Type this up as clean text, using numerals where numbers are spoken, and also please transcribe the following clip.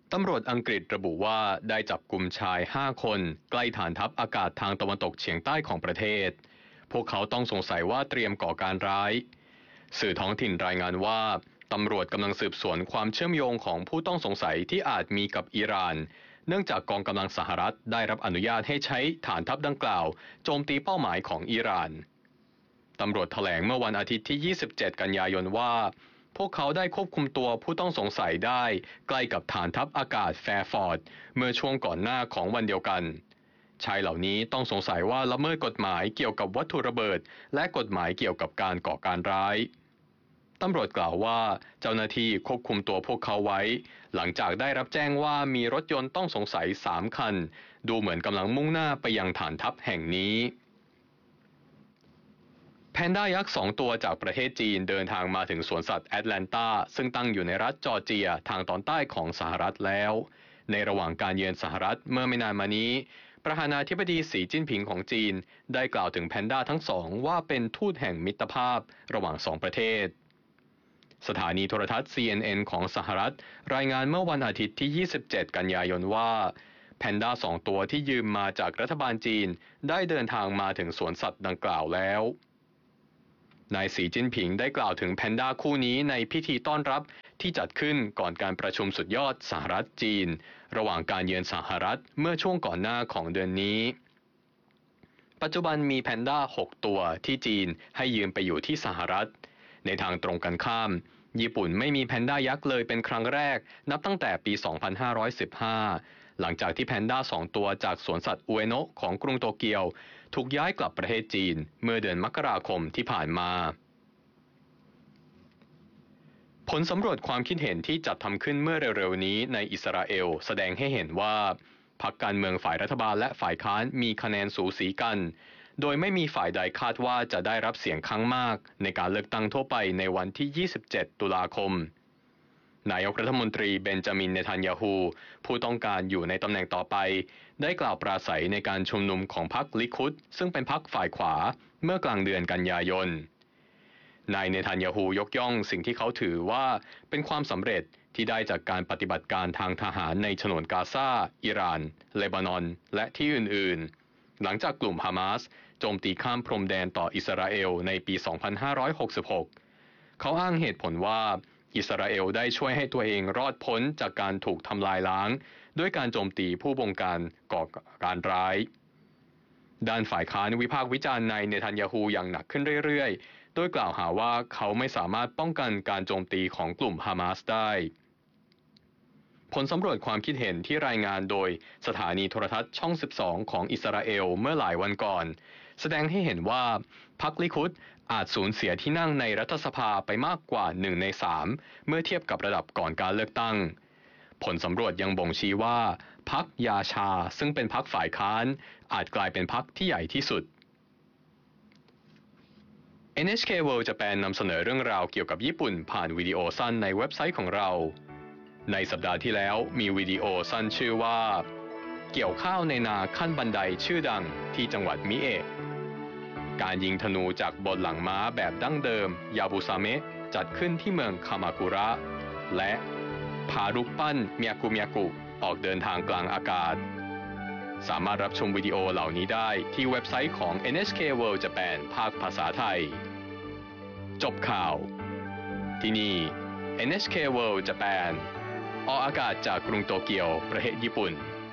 ตำรวจอังกฤษระบุว่าได้จับกุมชาย5คนใกล้ฐานทัพอากาศทางตะวันตกเฉียงใต้ของประเทศพวกเขาต้องสงสัยว่าเตรียมก่อการร้ายสื่อท้องถิ่นรายงานว่าตำรวจกำลังสืบสวนความเชื่อมโยงของผู้ต้องสงสัยที่อาจมีกับอิหร่านเนื่องจากกองกำลังสหรัฐได้รับอนุญาตให้ใช้ฐานทัพดังกล่าวโจมตีเป้าหมายของอิหร่านตำรวจแถลงเมื่อวันอาทิตย์ที่27กันยายนว่าพวกเขาได้ควบคุมตัวผู้ต้องสงสัยได้ใกล้กับฐานทัพอากาศแฟร์ฟอร์ดเมื่อช่วงก่อนหน้าของวันเดียวกันชายเหล่านี้ต้องสงสัยว่าละเมิดกฎหมายเกี่ยวกับวัตถุระเบิดและกฎหมายเกี่ยวกับการก่อการร้ายตำรวจกล่าวว่าเจ้าหน้าที่ควบคุมตัวพวกเขาไว้หลังจากได้รับแจ้งว่ามีรถยนต์ต้องสงสัย3คันดูเหมือนกำลังมุ่งหน้าไปยังฐานทัพแห่งนี้แพนด้ายักษ์2ตัวจากประเทศจีนเดินทางมาถึงสวนสัตว์แอตแลนตาซึ่งตั้งอยู่ในรัฐจอร์เจียทางตอนใต้ของสหรัฐแล้วในระหว่างการเยือนสหรัฐเมื่อไม่นานมานี้ประธานาธิบดีสีจิ้นผิงของจีนได้กล่าวถึงแพนด้าทั้งสองว่าเป็นทูตแห่งมิตรภาพระหว่าง2ประเทศสถานีโทรทัศน์ CNN ของสหรัฐรายงานเมื่อวันอาทิตย์ที่27กันยายนว่าแพนด้า2ตัวที่ยืมมาจากรัฐบาลจีนได้เดินทางมาถึงสวนสัตว์ดังกล่าวแล้วนายสีจิ้นผิงได้กล่าวถึงแพนด้าคู่นี้ในพิธีต้อนรับที่จัดขึ้นก่อนการประชุมสุดยอดสหรัฐจีนระหว่างการเยือนสหรัฐเมื่อช่วงก่อนหน้าของเดือนนี้ปัจจุบันมีแพนด้า6ตัวที่จีนให้ยืมไปอยู่ที่สหรัฐในทางตรงกันข้ามญี่ปุ่นไม่มีแพนด้ายักษ์เลยเป็นครั้งแรกนับตั้งแต่ปี 2515 หลังจากที่แพนด้า2ตัวจากสวนสัตว์อุเอโนะของกรุงโตเกียวถูกย้ายกลับประเทศจีนเมื่อเดือนมกราคมที่ผ่านมาผลสำรวจความคิดเห็นที่จัดทำขึ้นเมื่อเร็วๆนี้ในอิสราเอลแสดงให้เห็นว่าพรรคการเมืองฝ่ายรัฐบาลและฝ่ายค้านมีคะแนนสูสีกันโดยไม่มีฝ่ายใดคาดว่าจะได้รับเสียงข้างมากในการเลือกตั้งทั่วไปในวันที่27ตุลาคมนายกรัฐมนตรีเบนจามินเนทันยาฮูผู้ต้องการอยู่ในตำแหน่งต่อไปได้กล่าวปราศัยในการชุมนุมของพรรคลิคุดซึ่งเป็นพรรคฝ่ายขวาเมื่อกลางเดือนกันยายนนายเนทันยาฮูยกย่องสิ่งที่เขาถือว่าเป็นความสำเร็จที่ได้จากการปฏิบัติการทางทหารในฉนวนกาซาอิหร่านเลบานอนและที่อื่นๆหลังจากกลุ่มฮามาสโจมตีข้ามพรมแดนต่ออิสราเอลในปี 2566 เขาอ้างเหตุผลว่าอิสราเอลได้ช่วยให้ตัวเองรอดพ้นจากการถูกทำลายล้างด้วยการโจมตีผู้บงการก่อการร้ายด้านฝ่ายค้านวิพากษ์วิจารณ์นายเนทันยาฮูอย่างหนักขึ้นเรื่อยๆโดยกล่าวหาว่าเขาไม่สามารถป้องกันการโจมตีของกลุ่มฮามาสได้ผลสำรวจความคิดเห็นที่รายงานโดยสถานีโทรทัศน์ช่อง12ของอิสราเอลเมื่อหลายวันก่อนแสดงให้เห็นว่าพรรคลิคุดอาจสูญเสียที่นั่งในรัฐสภาไปมากกว่า1 ใน 3เมื่อเทียบกับระดับก่อนการเลือกตั้งผลสำรวจยังบ่งชี้ว่าพรรคยาชาซึ่งเป็นพรรคฝ่ายค้านอาจกลายเป็นพรรคที่ใหญ่ที่สุด NHK World Japan นำเสนอเรื่องราวเกี่ยวกับญี่ปุ่นผ่านวิดีโอสั้นในเว็บไซต์ของเราในสัปดาห์ที่แล้วมีวิดีโอสั้นชื่อว่าเกี่ยวข้าวในนาขั้นบันไดชื่อดังที่จังหวัดมิเอะการยิงธนูจากบนหลังม้าแบบดั้งเดิมยาบุซาเมะจัดขึ้นที่เมืองคามากุระและพารูปปั้นเมียกุเมียกุออกเดินทางกลางอากาศสามารถรับชมวิดีโอเหล่านี้ได้ที่เว็บไซต์ของ NHK World Japan ภาคภาษาไทยจบข่าวที่นี่ NHK World Japan ออกอากาศจากกรุงโตเกียวประเทศญี่ปุ่น